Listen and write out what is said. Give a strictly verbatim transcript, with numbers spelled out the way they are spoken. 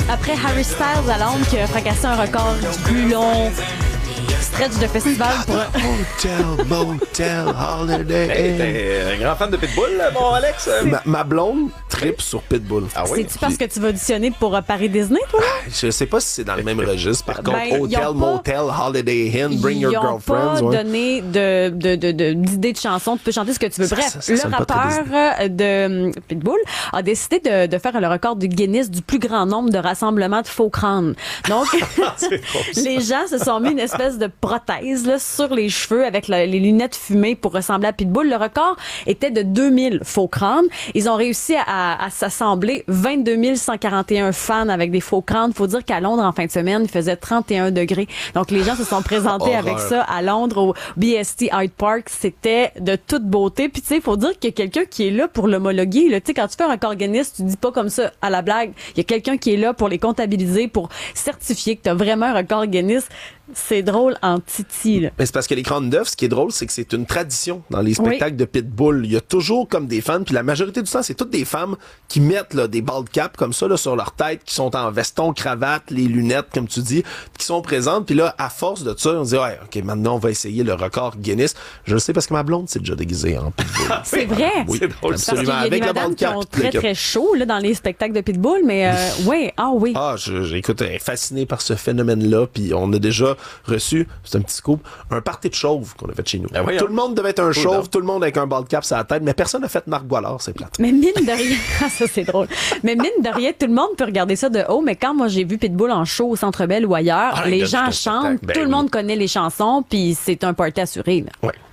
Après Harry Styles à Londres qui a fracassé un record du plus long stretch de festival pour... Hotel, motel, holiday. Hey, t'es un grand fan de Pitbull, mon Alex? Ma, ma blonde tripe sur Pitbull. Ah oui? C'est-tu parce que tu vas auditionner pour euh, Paris Disney, toi? Je sais pas si c'est dans le même registre. Par Ben, contre, ils Hotel, ont pas- motel, holiday inn, bring your Ils n'ont pas girlfriends. ouais. donné de, de, de, de- d'idées de chansons. Tu peux chanter ce que tu veux. Ça, Bref, ça, ça le sonne pas très rappeur euh, de euh, Pitbull a décidé de, de faire le record du Guinness du plus grand nombre de rassemblements de faux crânes. Donc, les gens se sont mis une espèce de prothèse là, sur les cheveux avec la- les lunettes fumées pour ressembler à Pitbull. Le record était de deux mille faux crânes. Ils ont réussi à, à s'assembler vingt-deux mille cent quarante et un fans avec des faux crânes. Faut dire qu'à Londres, en fin de semaine, il faisait trente et un degrés. Donc, les gens se sont présentés Horreur. avec ça à Londres au B S T Hyde Park. C'était de toute beauté. Puis, tu sais, il faut dire qu'il y a quelqu'un qui est là pour l'homologuer. là. Tu sais, quand tu fais un record Guinness, tu dis pas comme ça à la blague. Il y a quelqu'un qui est là pour les comptabiliser, pour certifier que tu as vraiment un record Guinness. C'est drôle en titi, là. Mais c'est parce que les crânes d'œufs, ce qui est drôle, c'est que c'est une tradition dans les spectacles de Pitbull. Il y a toujours comme des fans, puis la majorité du temps, c'est toutes des femmes qui mettent là, des bald caps comme ça là, sur leur tête, qui sont en veston, cravate, les lunettes, comme tu dis, qui sont présentes. Puis là, à force de ça, on se dit, ouais, OK, maintenant, on va essayer le record Guinness. Je le sais parce que ma blonde s'est déjà déguisée en Pitbull. C'est vrai. Oui, C'est drôle, ça. Parce qu'il absolument. y a des Avec la madames bald qui cap. ont puis très, le- très chaud là, dans les spectacles de Pitbull, mais euh, oui, ah oui. Ah, je, j'écoute, elle est fasciné par ce phénomène-là, puis on a déjà reçu, c'est un petit scoop, un party de chauve qu'on a fait chez nous. Ah oui, tout hein? le monde devait être un Cool, chauve, hein? tout le monde avec un bald cap sur la tête, mais personne n'a fait Marc Boilard, c'est plate. Mais mine de rien, ah, ça c'est drôle. Mais mine de rien, tout le monde peut regarder ça de haut, mais quand moi j'ai vu Pitbull en show au Centre Bell ou ailleurs, Ah, il les a gens tout un chantent, spectacle. Ben tout le oui. monde connaît les chansons, puis c'est un party assuré. Là. Ouais.